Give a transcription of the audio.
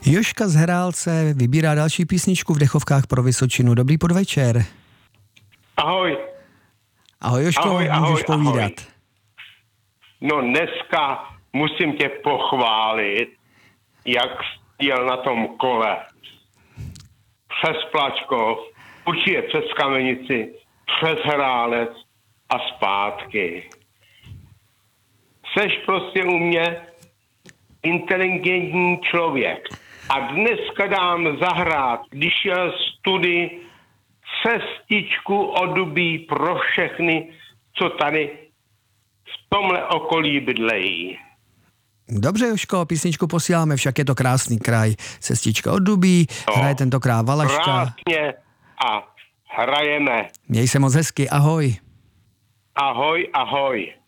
Jožka z Herálce vybírá další písničku v dechovkách pro Vysočinu. Dobrý podvečer. Ahoj. Ahoj Jožko, můžeš povídat. Ahoj. No dneska musím tě pochválit, jak jel na tom kole. Přes Plačkov, určitě přes Kamenici, přes Herálec a zpátky. Seš prostě u mě inteligentní člověk. A dneska dám zahrát, když jel studii, cestičku od Dubí pro všechny, co tady v tomhle okolí bydlejí. Dobře, Jožko, písničku posíláme, však je to krásný kraj. Cestička od Dubí, hraje tentokrát Valaška. Krásně a hrajeme. Měj se moc hezky, ahoj. Ahoj, ahoj.